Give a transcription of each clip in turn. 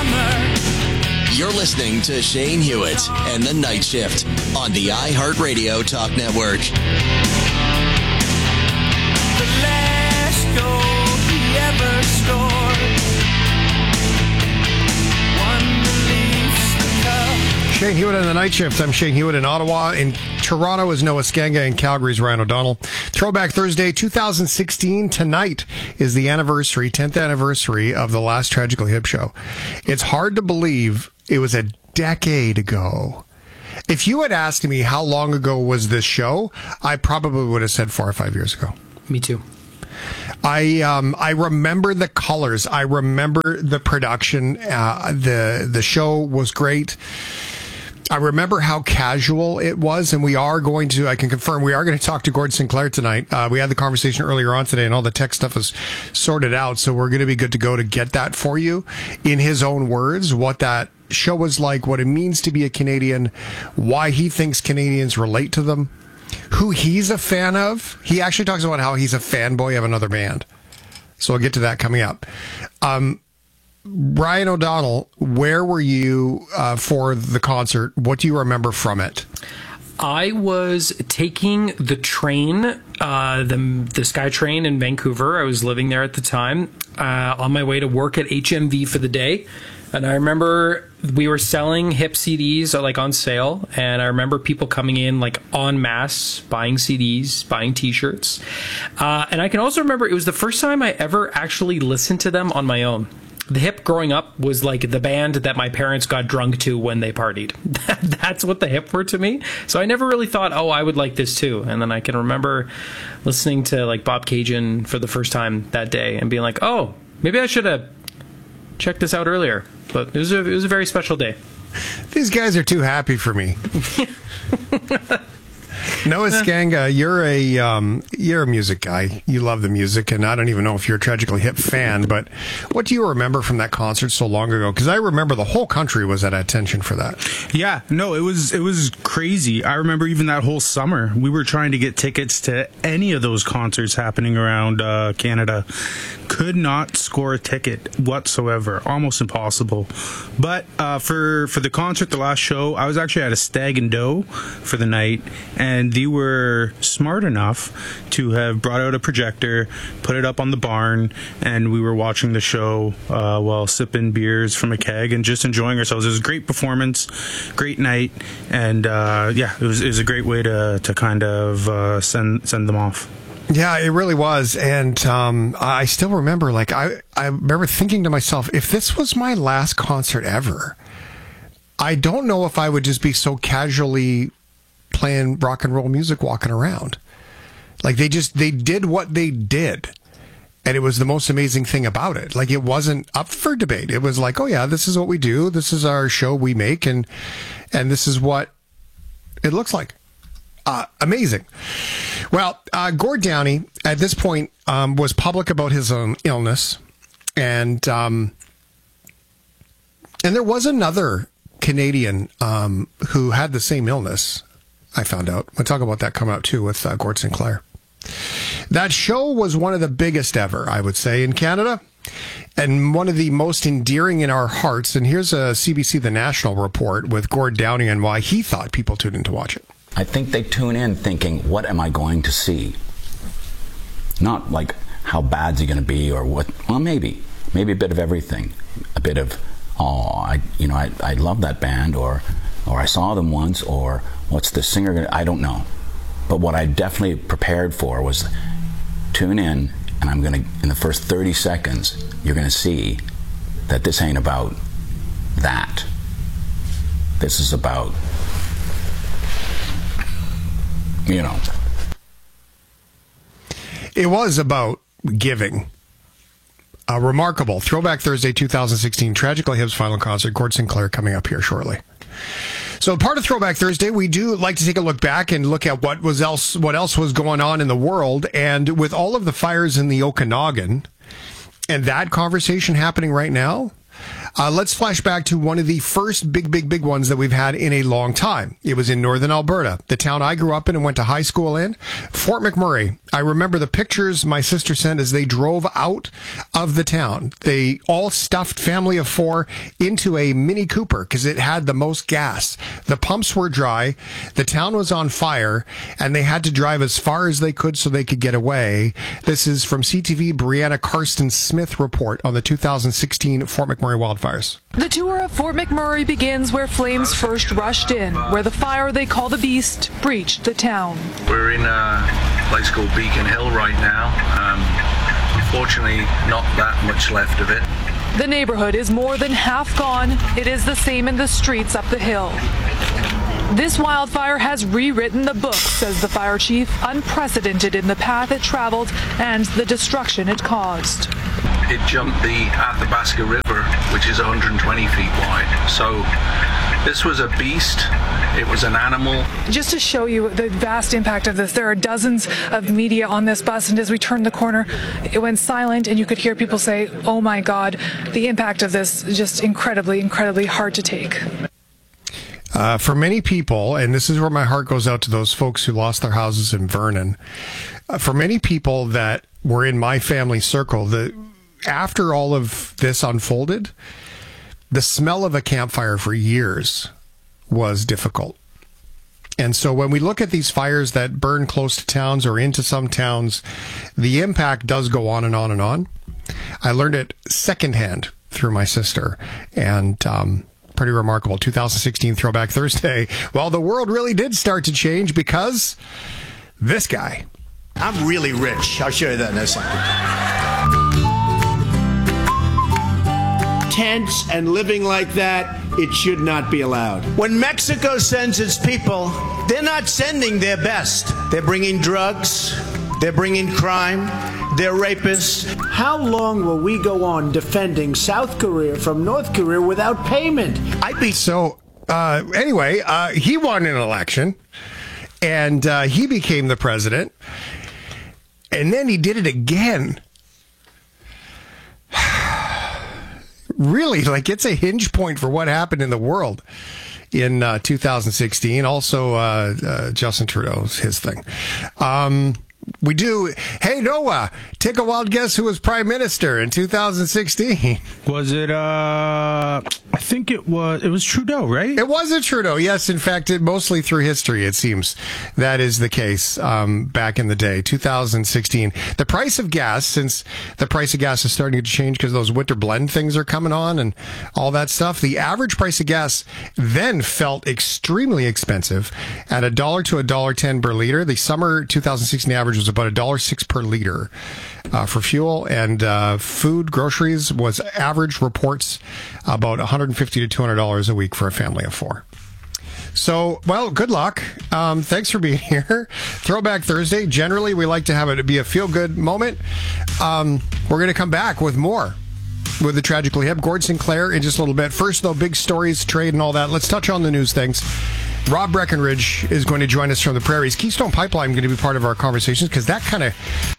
You're listening to Shane Hewitt and The Night Shift on the iHeartRadio Talk Network. The last gold he ever scored. One release the cup. Shane Hewitt and The Night Shift. I'm Shane Hewitt in Ottawa. In Toronto is Noah Skanga, and Calgary's Ryan O'Donnell. Throwback Thursday 2016. Tonight is the 10th anniversary of the last Tragically Hip show. It's hard to believe it was a decade ago. If you had asked me how long ago was this show, I probably would have said 4 or 5 years ago. Me too. I remember the colors. I remember the production. The show was great. I remember how casual it was, and I can confirm, we are going to talk to Gord Sinclair tonight. We had the conversation earlier on today, and all the tech stuff is sorted out, so we're going to be good to go to get that for you in his own words, what that show was like, what it means to be a Canadian, why he thinks Canadians relate to them, who he's a fan of. He actually talks about how he's a fanboy of another band. So we'll get to that coming up. Ryan O'Donnell, where were you for the concert? What do you remember from it? I was taking the train, the SkyTrain in Vancouver. I was living there at the time, on my way to work at HMV for the day. And I remember we were selling Hip CDs like on sale, and I remember people coming in like en masse, buying CDs, buying T-shirts. And I can also remember it was the first time I ever actually listened to them on my own. The Hip growing up was like the band that my parents got drunk to when they partied. That's what the Hip were to me. So I never really thought, oh, I would like this too. And then I can remember listening to like Bob Cajun for the first time that day and being like, oh, maybe I should have checked this out earlier. But it was a very special day. These guys are too happy for me. Noah Skanga, you're a music guy. You love the music, and I don't even know if you're a Tragically Hip fan, but what do you remember from that concert so long ago? Because I remember the whole country was at attention for that. Yeah, no, it was crazy. I remember even that whole summer, we were trying to get tickets to any of those concerts happening around Canada. Could not score a ticket whatsoever. Almost impossible. But for the concert, the last show, I was actually at a Stag and Doe for the night, and they were smart enough to have brought out a projector, put it up on the barn, and we were watching the show while sipping beers from a keg and just enjoying ourselves. It was a great performance, great night, and it was a great way to kind of send them off. Yeah, it really was. And I still remember, like, I remember thinking to myself, if this was my last concert ever, I don't know if I would just be so casually playing rock and roll music walking around. Like, they did what they did. And it was the most amazing thing about it. Like, it wasn't up for debate. It was like, oh yeah, this is what we do. This is our show we make. And this is what it looks like. Amazing. Well, Gord Downie at this point was public about his own illness, and there was another Canadian who had the same illness. I found out. We'll talk about that coming up too with Gord Sinclair. That show was one of the biggest ever, I would say, in Canada, and one of the most endearing in our hearts. And here's a CBC The National report with Gord Downie and why he thought people tuned in to watch it. I think they tune in thinking, what am I going to see? Not like, how bad's he going to be or what? Well, maybe a bit of everything. A bit of, I love that band, or I saw them once, or what's the singer going to, I don't know. But what I definitely prepared for was tune in, and I'm going to, in the first 30 seconds, you're going to see that this ain't about that. This is about, It was about giving. A remarkable Throwback Thursday 2016 Tragically Hip's final concert. Gord Sinclair coming up here shortly. So part of Throwback Thursday, we do like to take a look back and look at what else was going on in the world. And with all of the fires in the Okanagan and that conversation happening right now, Let's flash back to one of the first big ones that we've had in a long time. It was in northern Alberta, the town I grew up in and went to high school in, Fort McMurray. I remember the pictures my sister sent as they drove out of the town. They all stuffed family of 4 into a Mini Cooper because it had the most gas. The pumps were dry, the town was on fire, and they had to drive as far as they could so they could get away. This is from CTV Brianna Karsten-Smith report on the 2016 Fort McMurray wildfires. The tour of Fort McMurray begins where flames first rushed in, where the fire they call the Beast breached the town. We're in a place called Beacon Hill right now. Fortunately, not that much left of it. The neighborhood is more than half gone. It is the same in the streets up the hill. This wildfire has rewritten the book, says the fire chief, unprecedented in the path it traveled and the destruction it caused. It jumped the Athabasca River, which is 120 feet wide. So this was a beast. It was an animal. Just to show you the vast impact of this, there are dozens of media on this bus, and as we turned the corner, it went silent, and you could hear people say, oh my God, the impact of this is just incredibly hard to take. For many people, and this is where my heart goes out to those folks who lost their houses in Vernon, for many people that were in my family circle, after all of this unfolded, the smell of a campfire for years was difficult. And so when we look at these fires that burn close to towns or into some towns, the impact does go on and on and on. I learned it secondhand through my sister, and pretty remarkable. 2016 Throwback Thursday. Well, the world really did start to change because this guy. I'm really rich. I'll show you that in a second. Tents and living like that, it should not be allowed. When Mexico sends its people, they're not sending their best. They're bringing drugs, they're bringing crime, they're rapists. How long will we go on defending South Korea from North Korea without payment? Anyway, he won an election, and he became the president, and then he did it again. Really, like, it's a hinge point for what happened in the world in 2016. Also, Justin Trudeau's his thing. We do. Hey, Noah, take a wild guess who was prime minister in 2016. Was it, I think it was Trudeau, right? It wasn't Trudeau. Yes, in fact, mostly through history, it seems that is the case back in the day, 2016. The price of gas, since the price of gas is starting to change because those winter blend things are coming on and all that stuff, the average price of gas then felt extremely expensive at $1 to $1.10 per liter. The summer 2016 average was about $1.06 per liter for fuel, and food, groceries was average reports about $150 to $200 a week for a family of 4. So, well, good luck. Thanks for being here. Throwback Thursday. Generally, we like to have it be a feel-good moment. We're going to come back with more with the Tragically Hip. Gord Sinclair in just a little bit. First, though, big stories, trade, and all that. Let's touch on the news things. Rob Breckenridge is going to join us from the prairies. Keystone Pipeline going to be part of our conversations because that kind of...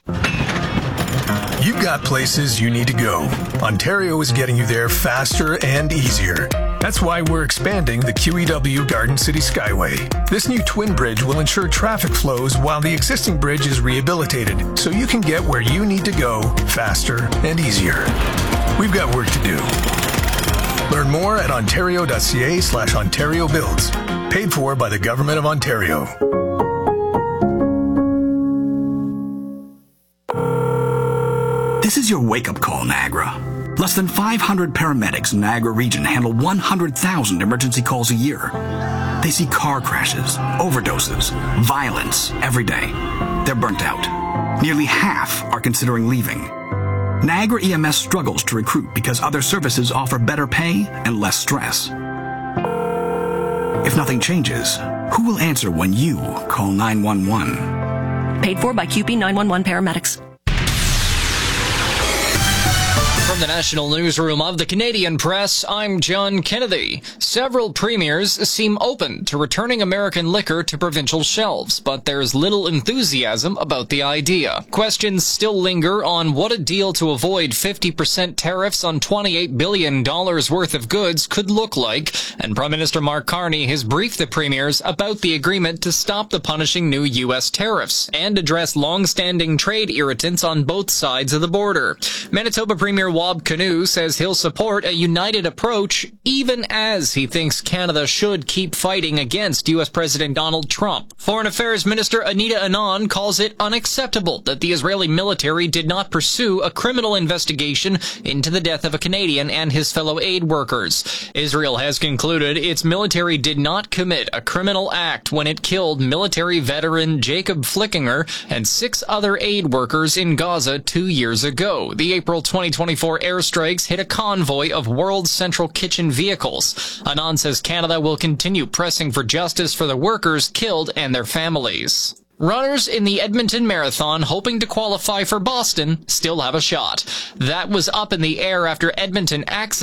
You've got places you need to go. Ontario is getting you there faster and easier. That's why we're expanding the QEW Garden City Skyway. This new twin bridge will ensure traffic flows while the existing bridge is rehabilitated, so you can get where you need to go faster and easier. We've got work to do. Learn more at ontario.ca/Ontario Builds. Paid for by the Government of Ontario. This is your wake-up call, Niagara. Less than 500 paramedics in Niagara region handle 100,000 emergency calls a year. They see car crashes, overdoses, violence every day. They're burnt out. Nearly half are considering leaving. Niagara EMS struggles to recruit because other services offer better pay and less stress. If nothing changes, who will answer when you call 911? Paid for by QP 911 paramedics. From From the national newsroom of the Canadian Press, I'm John Kennedy. Several premiers seem open to returning American liquor to provincial shelves, but there's little enthusiasm about the idea. Questions still linger on what a deal to avoid 50% tariffs on $28 billion worth of goods could look like, and Prime Minister Mark Carney has briefed the premiers about the agreement to stop the punishing new U.S. tariffs and address long-standing trade irritants on both sides of the border. Manitoba Premier Wab Kinew says he'll support a united approach even as he thinks Canada should keep fighting against U.S. President Donald Trump. Foreign Affairs Minister Anita Anand calls it unacceptable that the Israeli military did not pursue a criminal investigation into the death of a Canadian and his fellow aid workers. Israel has concluded its military did not commit a criminal act when it killed military veteran Jacob Flickinger and 6 other aid workers in Gaza 2 years ago. The April 2024 airstrikes hit a convoy of World Central Kitchen vehicles. Anand says Canada will continue pressing for justice for the workers killed and their families. Runners in the Edmonton Marathon hoping to qualify for Boston still have a shot. That was up in the air after Edmonton accident